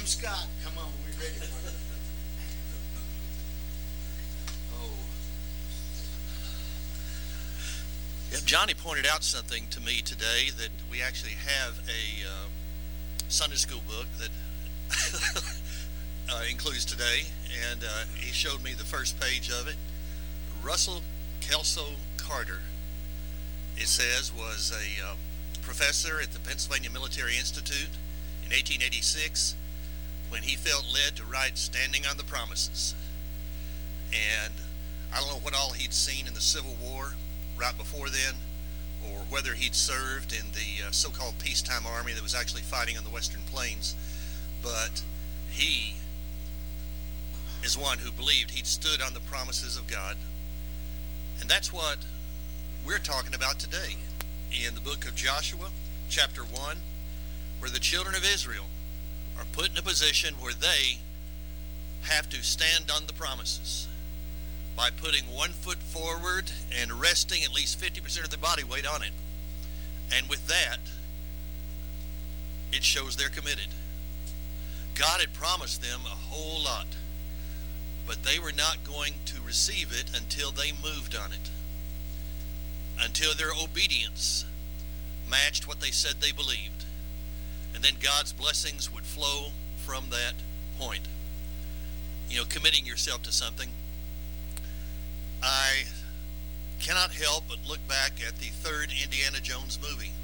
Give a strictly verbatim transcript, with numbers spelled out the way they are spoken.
Team Scott, come on, we're ready for it. Oh. Yep, Johnny pointed out something to me today that we actually have a uh, Sunday school book that uh, includes today, and uh, he showed me the first page of it. Russell Kelso Carter, it says, was a uh, professor at the Pennsylvania Military Institute in eighteen eighty-six when he felt led to write Standing on the Promises. And I don't know what all he'd seen in the Civil War right before then, or whether he'd served in the uh, so-called peacetime army that was actually fighting on the Western Plains, but he is one who believed he'd stood on the promises of God. And that's what we're talking about today in the book of Joshua, chapter one, where the children of Israel are put in a position where they have to stand on the promises by putting one foot forward and resting at least fifty percent of their body weight on it. And with that, it shows they're committed. God had promised them a whole lot, but they were not going to receive it until they moved on it, until their obedience matched what they said they believed. And then God's blessings would flow from that point. You know, committing yourself to something. I cannot help but look back at the third Indiana Jones movie.